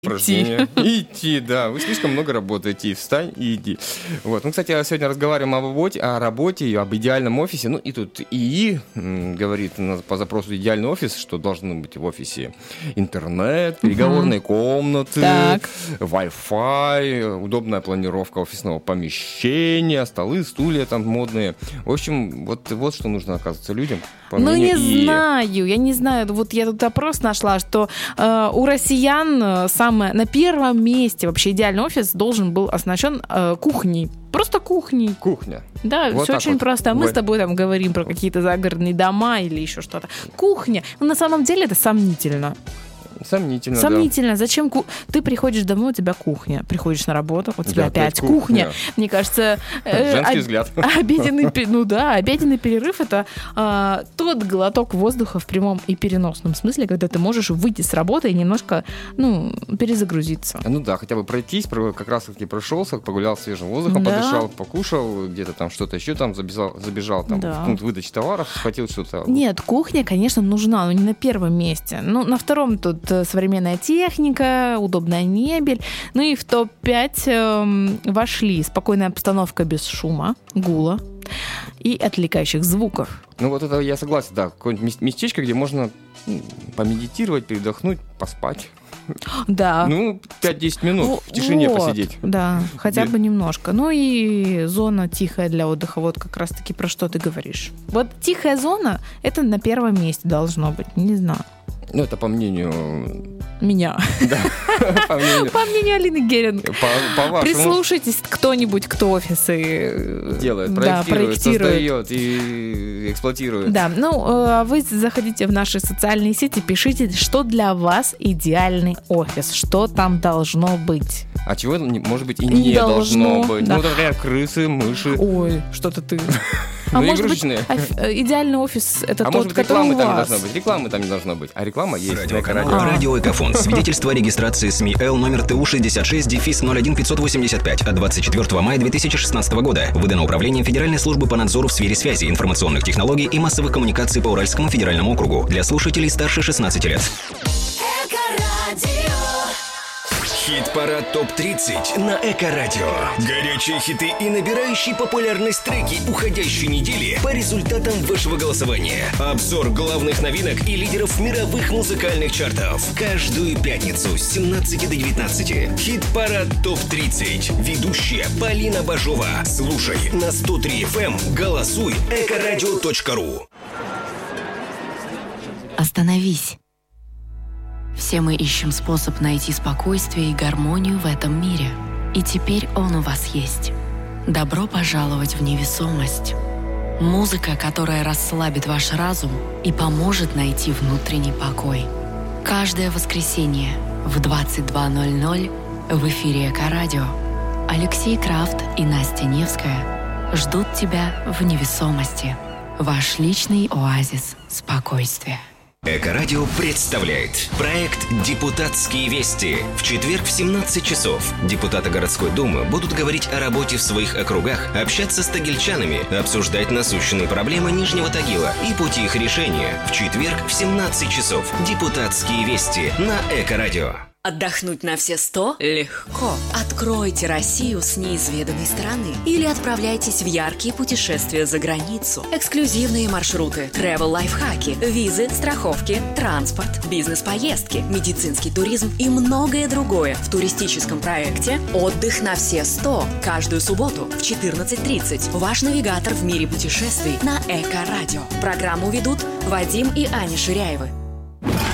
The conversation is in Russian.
упражнения. Идти, да. Вы слишком много работаете. Встань и иди. Вот. Ну, кстати, сегодня разговариваем о работе, об идеальном офисе. Ну, и тут ИИ говорит по запросу идеальный офис, что должно быть в офисе интернет, переговорные комнаты, Wi-Fi, удобная планировка офисного помещения, столы, стулья там модные. В общем, вот что нужно, оказывается, людям. Ну, я не знаю. Вот я тут опрос нашла, что у россиян на первом месте вообще идеальный офис должен был оснащен кухней. Просто кухней. Кухня. Да, вот все очень просто. Мы с тобой там говорим про какие-то загородные дома или еще что-то. Кухня. Но на самом деле это сомнительно. Сомнительно. Да. Зачем ты приходишь домой, у тебя кухня. Приходишь на работу, у тебя опять кухня. Мне кажется, женский взгляд. Обеденный перерыв — это тот глоток воздуха в прямом и переносном смысле, когда ты можешь выйти с работы и немножко, перезагрузиться. Ну да, хотя бы пройтись, как раз таки прошелся, погулял свежим воздухом, подышал, покушал, где-то там что-то еще там забежал там в пункт выдачи товаров, схватил что-то. Нет, кухня, конечно, нужна, но не на первом месте. На втором тут современная техника, удобная мебель. Ну и в топ-5 вошли спокойная обстановка без шума, гула и отвлекающих звуков. Ну вот это я согласен, да. Какое-нибудь местечко, где можно помедитировать, передохнуть, поспать. Да. 5-10 минут в тишине посидеть. Да, хотя бы немножко. Ну и зона тихая для отдыха. Вот как раз-таки про что ты говоришь. Вот тихая зона, это на первом месте должно быть. Не знаю. Это по мнению... Меня. Да, по мнению Алины Геринг. По Прислушайтесь кто-нибудь, кто офисы делает, проектирует, создает и эксплуатирует. Да, а вы заходите в наши социальные сети, пишите, что для вас идеальный офис, что там должно быть. А чего, может быть, и не должно быть. Да. Например, крысы, мыши. Ой, что-то ты... может быть, идеальный офис — это тот, который у вас. Рекламы там не должно быть. А реклама есть. Радио Экафон. Свидетельство о регистрации СМИ Л номер ТУ 66-01585 от 24 мая 2016 года. Выдано Управлением Федеральной службы по надзору в сфере связи, информационных технологий и массовых коммуникаций по Уральскому федеральному округу. Для слушателей старше 16 лет. Хит-парад ТОП-30 на Эко-радио. Горячие хиты и набирающие популярность треки уходящей недели по результатам вашего голосования. Обзор главных новинок и лидеров мировых музыкальных чартов. Каждую пятницу с 17 до 19. Хит-парад ТОП-30. Ведущая Полина Бажова. Слушай на 103 FM. Голосуй. Экорадио.ру. Остановись. Все мы ищем способ найти спокойствие и гармонию в этом мире. И теперь он у вас есть. Добро пожаловать в невесомость. Музыка, которая расслабит ваш разум и поможет найти внутренний покой. Каждое воскресенье в 22:00 в эфире Эко-радио Алексей Крафт и Настя Невская ждут тебя в невесомости. Ваш личный оазис спокойствия. Эко-радио представляет проект «Депутатские вести». В четверг в 17 часов депутаты городской думы будут говорить о работе в своих округах, общаться с тагильчанами, обсуждать насущные проблемы Нижнего Тагила и пути их решения. В четверг в 17 часов «Депутатские вести» на Эко-радио. Отдохнуть на все 100 легко. Откройте Россию с неизведанной стороны или отправляйтесь в яркие путешествия за границу. Эксклюзивные маршруты, тревел-лайфхаки, визы, страховки, транспорт, бизнес-поездки, медицинский туризм и многое другое в туристическом проекте «Отдых на все 100». Каждую субботу в 14:30. Ваш навигатор в мире путешествий на Эко-радио. Программу ведут Вадим и Аня Ширяевы.